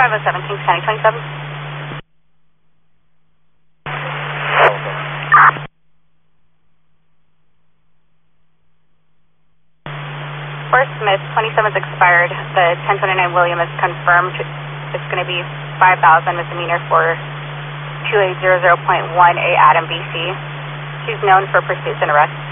507, Kings County 27. Fort Smith, 27 is expired. The 1029 William is confirmed. It's going to be 5,000 misdemeanor for 2800.1A Adam BC. She's known for pursuit and arrest.